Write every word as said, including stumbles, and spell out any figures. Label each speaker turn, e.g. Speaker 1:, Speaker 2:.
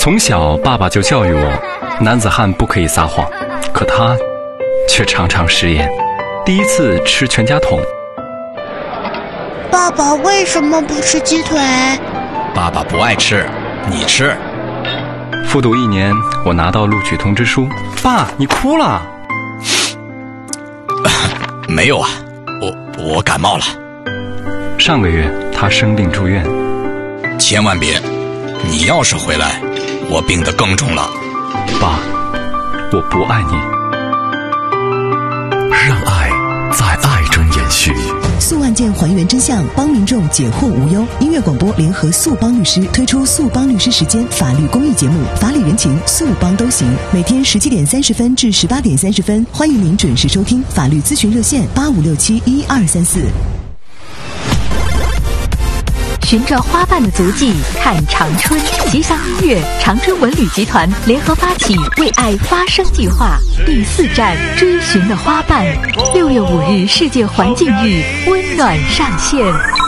Speaker 1: 从小爸爸就教育我，男子汉不可以撒谎，可他却常常食言。第一次吃全家桶，
Speaker 2: 爸爸为什么不吃鸡腿？
Speaker 3: 爸爸不爱吃，你吃。
Speaker 1: 复读一年，我拿到录取通知书。爸，你哭了？
Speaker 3: 没有啊，我我感冒了。
Speaker 1: 上个月他生病住院。
Speaker 3: 千万别，你要是回来，我病得更重了。
Speaker 1: 爸，我不爱你。
Speaker 4: 让爱在爱中延续。
Speaker 5: 诉案件还原真相，帮民众解惑无忧。音乐广播联合诉帮律师推出诉帮律师时间法律公益节目，法理人情，诉帮都行。每天十七点三十分至十八点三十分，欢迎您准时收听。法律咨询热线八五六七一二三四。
Speaker 6: 循着花瓣的足迹看长春，吉祥音乐、长春文旅集团联合发起为爱发声计划第四站追寻的花瓣，六月五日世界环境日温暖上线。